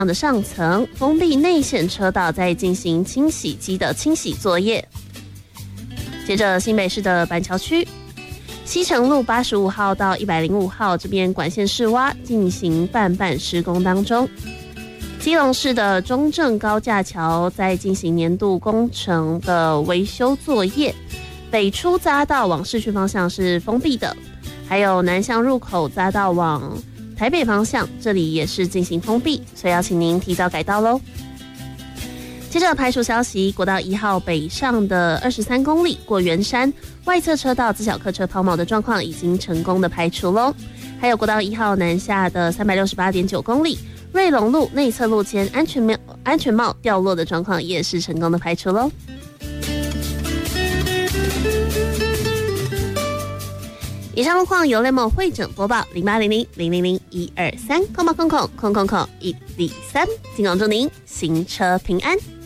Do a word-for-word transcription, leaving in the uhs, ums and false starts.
的上层封闭内线车道，在进行清洗机的清洗作业。接着新北市的板桥区西城路八十五号到一百零五号这边管线室挖进行半半施工当中。基隆市的中正高架桥在进行年度工程的维修作业，北出匝道往市区方向是封闭的，还有南向入口匝道往台北方向这里也是进行封闭，所以要请您提早改道咯。接着排除消息，国道一号北上的二十三公里过圆山外侧车道自小客车抛锚的状况已经成功的排除咯。还有国道一号南下的三百六十八点九公里瑞隆路内侧路肩安全帽安全帽掉落的状况也是成功的排除咯。以上路况由雷蒙会诊播报，零八零零零零零一二三空八空空空空空一零三，金广祝您行车平安。